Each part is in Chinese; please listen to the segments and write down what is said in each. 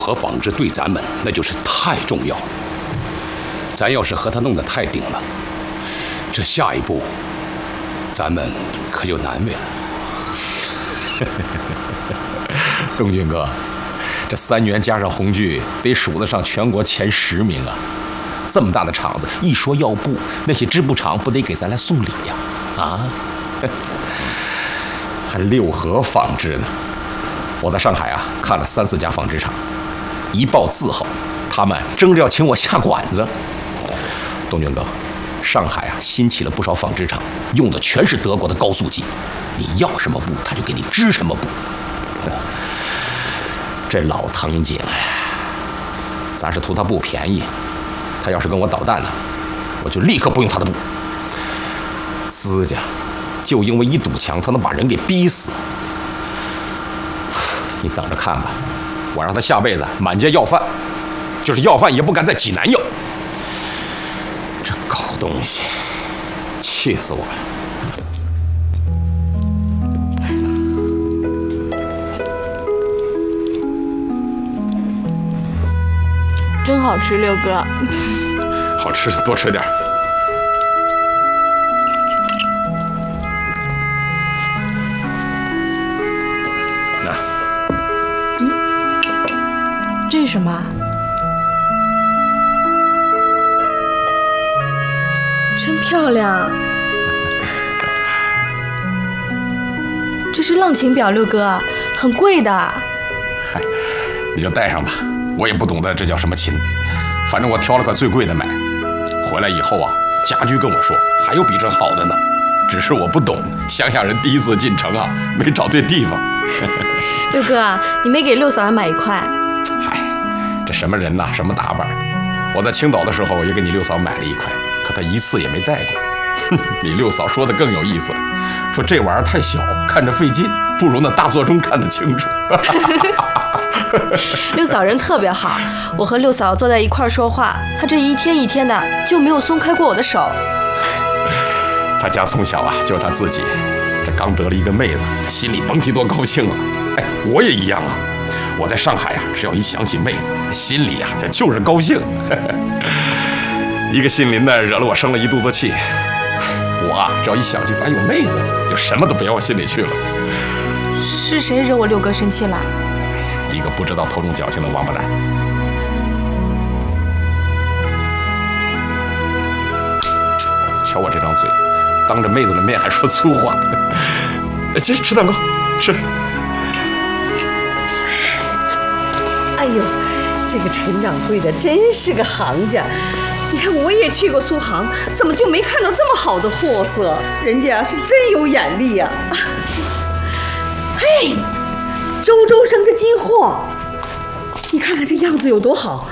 和纺织对咱们那就是太重要了。咱要是和他弄得太顶了，这下一步咱们可就难为了。 东军哥，这3元加上红剧得数得上全国前10名啊！这么大的厂子，一说要布，那些织布厂不得给咱来送礼呀？啊，还六合纺织呢。我在上海啊看了3、4家纺织厂，一报字号，他们争着要请我下馆子。东军哥，上海啊新起了不少纺织厂，用的全是德国的高速机，你要什么布他就给你织什么布。这老藤井，咱是图他不便宜，他要是跟我捣蛋呢，我就立刻不用他的布。资家就因为一堵墙，他能把人给逼死。你等着看吧，我让他下辈子满街要饭，就是要饭也不敢在济南要。这狗东西，气死我了！ 真好吃，六哥。 好吃多吃点。那， 这是什么？真漂亮。这是浪琴表，六哥，很贵的。 嗨，你就带上吧。我也不懂得这叫什么琴，反正我挑了个最贵的买。回来以后啊，家居跟我说还有比这好的呢，只是我不懂，乡下人第一次进城啊，没找对地方。 六哥，你没给六嫂买一块？ 嗨，这什么人呐，什么打扮？我在青岛的时候也给你六嫂买了一块，可她一次也没戴过。你六嫂说的更有意思，说这玩意儿太小，看着费劲，不如那大座钟看得清楚。 六嫂人特别好，我和六嫂坐在一块说话，她这一天一天的就没有松开过我的手。 他家从小啊就是他自己，这刚得了一个妹子，这心里甭提多高兴了。哎，我也一样啊，我在上海啊，只要一想起妹子，这心里啊这就是高兴。一个心林呢惹了我生了一肚子气，我啊只要一想起咱有妹子，就什么都别往心里去了。 是谁惹我六哥生气了？ 一个不知道头重脚轻的王八蛋。瞧我这张嘴，当着妹子的面还说粗话。吃蛋糕，吃。 哎呦，这个陈掌柜的真是个行家。你看我也去过苏杭，怎么就没看到这么好的货色？人家是真有眼力呀。嘿，周周生的金货，你看看这样子有多好。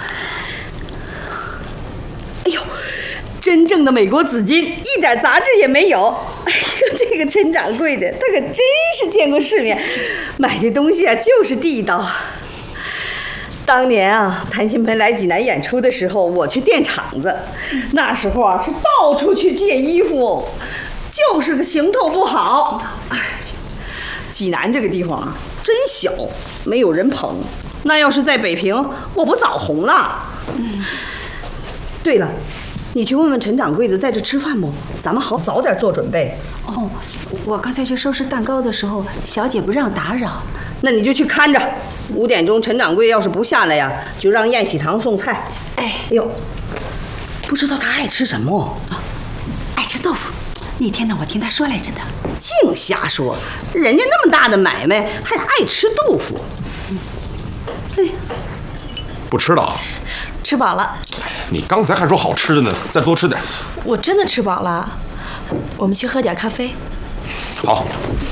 哎呦，真正的美国紫金，一点杂质也没有。哎呦，这个陈掌柜的他可真是见过世面，买的东西啊就是地道。当年啊，谭鑫培来济南演出的时候，我去垫场子，那时候啊是到处去借衣服，就是个行头不好。济南这个地方啊，真小，没有人捧。那要是在北平，我不早红了。对了，你去问问陈掌柜的在这吃饭不？咱们好早点做准备。 哦，我刚才去收拾蛋糕的时候，小姐不让打扰。 那你就去看着，5点钟陈掌柜要是不下来呀，就让宴喜堂送菜。哎呦，不知道他爱吃什么？ 爱吃豆腐。那天呢，我听他说来着的。 净瞎说，人家那么大的买卖，还爱吃豆腐。哎， 不吃了啊？ 吃饱了。 你刚才还说好吃的呢，再多吃点。 我真的吃饱了，我们去喝点咖啡。 好。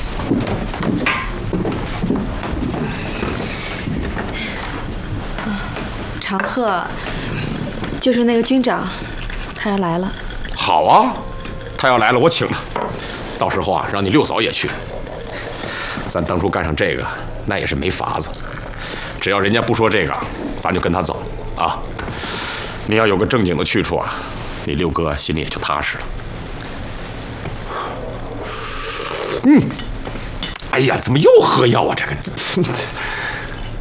常贺就是那个军长，他要来了。 好啊，他要来了，我请他。到时候啊，让你六嫂也去。咱当初干上这个，那也是没法子。只要人家不说这个，咱就跟他走啊。你要有个正经的去处啊，你六哥心里也就踏实了。哎呀，怎么又喝药啊？这个。